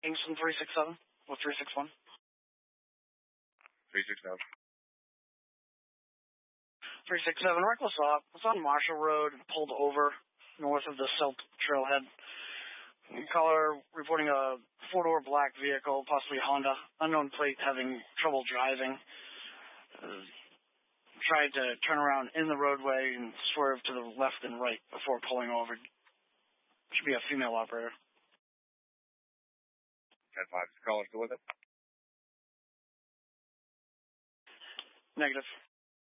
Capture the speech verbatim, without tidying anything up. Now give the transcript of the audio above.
Kingston three six seven or three six one. three six seven. three six seven, reckless stop. It's on Marshall Road, pulled over north of the Silt Trailhead. Caller reporting a four-door black vehicle, possibly Honda, unknown plate, having trouble driving. Uh, tried to turn around in the roadway and swerve to the left and right before pulling over. Should be a female operator. ten five, is the caller still with it? Negative.